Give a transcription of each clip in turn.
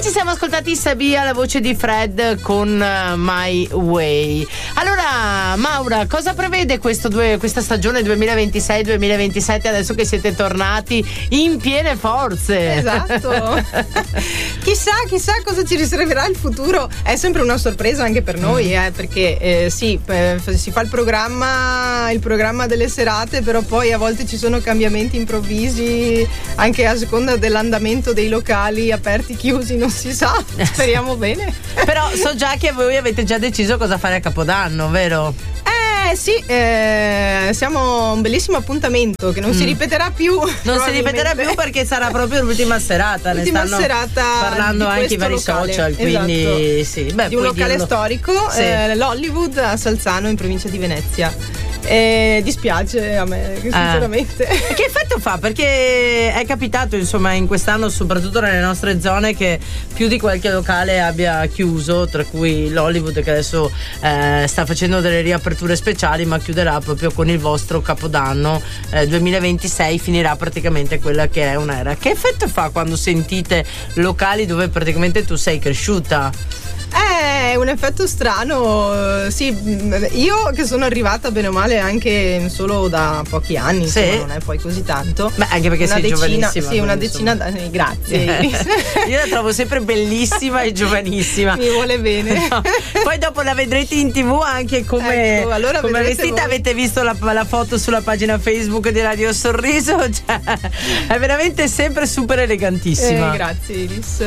ci siamo ascoltati Sabia, la voce di Fred con My Way. Allora, Maura, cosa prevede questa stagione 2026-2027 adesso che siete tornati in piene forze? Esatto. Chissà cosa ci riserverà il futuro. È sempre una sorpresa anche per noi, perché si fa il programma delle serate, però poi a volte ci sono cambiamenti improvvisi anche a seconda dell'andamento dei locali aperti, chiusi, non si sa. Speriamo bene. Però so già che voi avete già deciso cosa fare a Capodanno, vero? Sì, siamo un bellissimo appuntamento che non si ripeterà più. Non si ripeterà più perché sarà proprio l'ultima serata. L'ultima ne stanno serata parlando anche i vari locale. social. Quindi esatto. sì, beh, di un locale dirlo. storico, Sì. l'Hollywood a Salzano in provincia di Venezia. Dispiace a me, sinceramente. Che effetto fa? Perché è capitato, insomma, in quest'anno, soprattutto nelle nostre zone, che più di qualche locale abbia chiuso, tra cui l'Hollywood, che adesso sta facendo delle riaperture speciali, ma chiuderà proprio con il vostro Capodanno 2026, finirà praticamente quella che è un'era. Che effetto fa quando sentite locali dove praticamente tu sei cresciuta? È un effetto strano, sì. Io che sono arrivata bene o male anche solo da pochi anni, sì. Insomma, non è poi così tanto. Beh, anche perché sei giovanissima. Sì, una decina Grazie. grazie. Io la trovo sempre bellissima e giovanissima. Mi vuole bene. No. Poi dopo la vedrete in TV anche come, ecco, allora come vestita. voi. Avete visto la foto sulla pagina Facebook di Radio Sorriso? Cioè, è veramente sempre super elegantissima. Grazie Iris.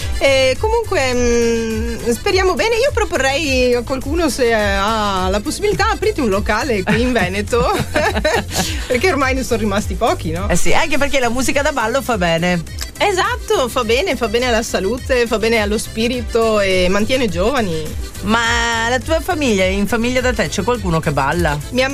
Comunque speriamo bene. Io proporrei a qualcuno, se ha la possibilità, aprite un locale qui in Veneto. Perché ormai ne sono rimasti pochi, no? Sì, anche perché la musica da ballo fa bene. Esatto, fa bene alla salute, fa bene allo spirito e mantiene giovani. Ma la tua famiglia, in famiglia da te c'è qualcuno che balla? Mia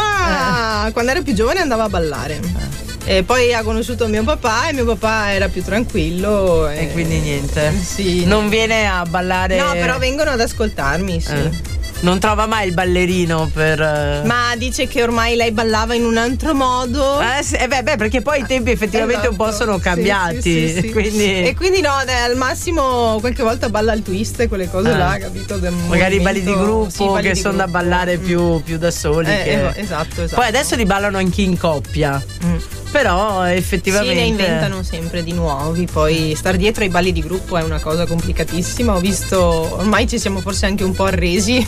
mamma quando era più giovane andava a ballare. E poi ha conosciuto mio papà e mio papà era più tranquillo e quindi niente. Sì. Non viene a ballare. No, però vengono ad ascoltarmi, sì. Non trova mai il ballerino per. Ma dice che ormai lei ballava in un altro modo. Sì, perché poi i tempi effettivamente un po' sono cambiati. Sì. Quindi... E quindi no, al massimo qualche volta balla il twist e quelle cose là, capito? Magari i balli di gruppo che sono da ballare più da soli. Esatto. Poi adesso li ballano anche in coppia. Però effettivamente ne inventano sempre di nuovi. Poi star dietro ai balli di gruppo è una cosa complicatissima. Ho visto, ormai ci siamo forse anche un po' arresi.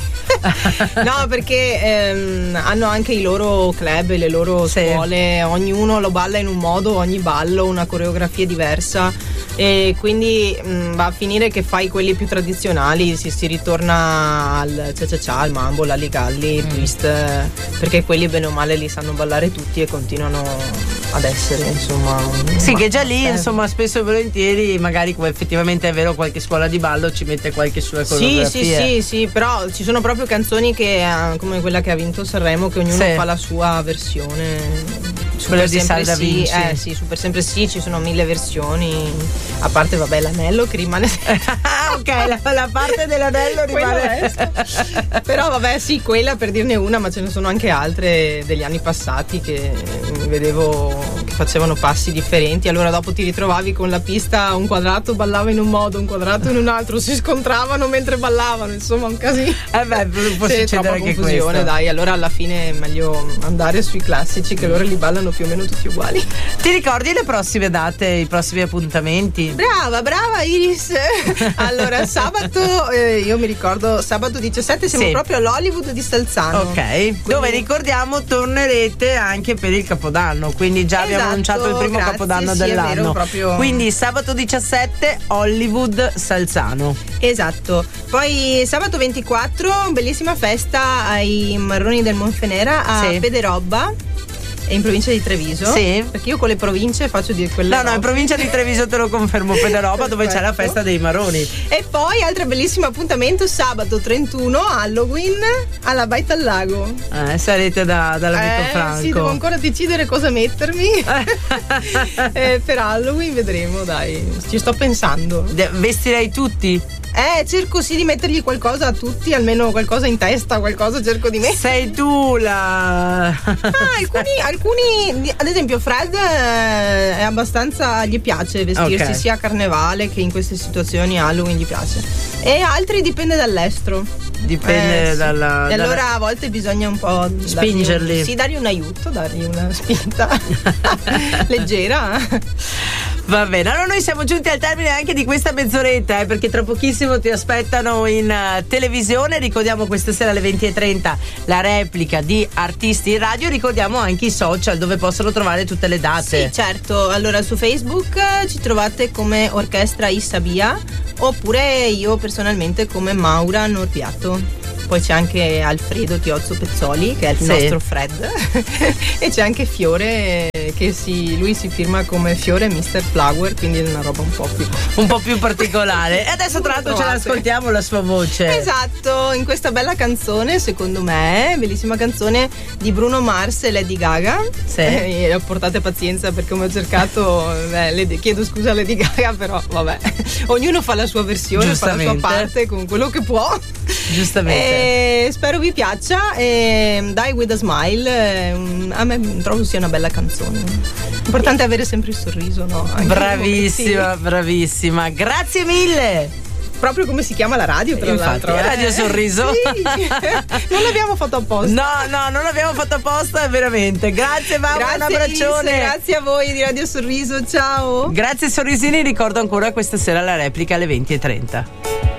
No, perché hanno anche i loro club e le loro scuole. Ognuno lo balla in un modo, ogni ballo una coreografia diversa, e quindi va a finire che fai quelli più tradizionali, si ritorna al cia-cia-cia, al mambo, l'alligalli, il twist, perché quelli bene o male li sanno ballare tutti e continuano ad essere, insomma. Sì, che già lì, insomma, spesso e volentieri, magari come effettivamente è vero, qualche scuola di ballo ci mette qualche sua coreografia. Sì, però ci sono proprio canzoni che come quella che ha vinto Sanremo, che ognuno fa la sua versione. Quella di Salda Vinci. Sì, Super Sempre Sì, ci sono 1000 versioni. A parte, vabbè, l'anello che rimane. Ok, la parte dell'anello rimane. Però vabbè, sì, quella per dirne una, ma ce ne sono anche altre degli anni passati che vedevo che facevano passi differenti. Allora dopo ti ritrovavi con la pista, un quadrato ballava in un modo, un quadrato in un altro, si scontravano mentre ballavano, insomma un casino. Può succedere anche questo. Dai, allora alla fine è meglio andare sui classici, che loro li ballano più o meno tutti uguali. Ti ricordi le prossime date, i prossimi appuntamenti? Brava Iris. Allora sabato, io mi ricordo sabato 17 siamo proprio all'Hollywood di Salzano. Ok, quindi... dove ricordiamo tornerete anche per il Capodanno, quindi già abbiamo annunciato il primo Capodanno dell'anno. È vero, proprio... Quindi sabato 17 Hollywood Salzano. Esatto. Poi sabato 24 bellissima festa ai Marroni del Monfenera a Pederobba, in provincia di Treviso. Sì. Perché io con le province faccio di quelle. No, in provincia di Treviso te lo confermo, Pederobba, dove c'è la festa dei Maroni. E poi altro bellissimo appuntamento sabato 31 Halloween alla Baita al Lago. Sarete dall'amico Franco. Sì, devo ancora decidere cosa mettermi. Per Halloween vedremo, dai. Ci sto pensando. Vestirei tutti? Cerco sì di mettergli qualcosa a tutti, almeno qualcosa in testa, qualcosa cerco di mettere. Sei tu la. Alcuni, ad esempio Fred è abbastanza, gli piace vestirsi sia a carnevale che in queste situazioni Halloween, gli piace. E altri dipende dall'estro. Dipende dalla. E allora a volte bisogna un po' spingerli. Dargli un aiuto, dargli una spinta leggera. Va bene, allora noi siamo giunti al termine anche di questa mezz'oretta, perché tra pochissimo ti aspettano in televisione. Ricordiamo questa sera alle 20:30 la replica di Artisti in Radio. Ricordiamo anche i social dove possono trovare tutte le date. Sì, certo. Allora su Facebook ci trovate come Orchestra Issabia, oppure io personalmente come Maura Norpiato. Poi c'è anche Alfredo Tiozzo Pezzoli, che è il nostro Fred, e c'è anche Fiore, che lui si firma come Fiore Mr. Flower, quindi è una roba un po' più particolare. E adesso tra l'altro ce l'ascoltiamo la sua voce. Esatto, in questa bella canzone, secondo me, bellissima canzone di Bruno Mars e Lady Gaga. Sì. Portate pazienza perché come ho cercato, chiedo scusa a Lady Gaga, però vabbè, ognuno fa la sua versione, fa la sua parte con quello che può. Giustamente. Spero vi piaccia. Die with a Smile, a me trovo sia una bella canzone. Importante avere sempre il sorriso, no? Bravissima, bravissima. Grazie mille. Proprio come si chiama la radio, tra l'altro. Radio Sorriso. Sì. Non l'abbiamo fatto apposta. No, non l'abbiamo fatto apposta, veramente. Grazie, Maura, un abbraccione. Grazie a voi di Radio Sorriso, ciao. Grazie Sorrisini, ricordo ancora questa sera la replica alle 20:30.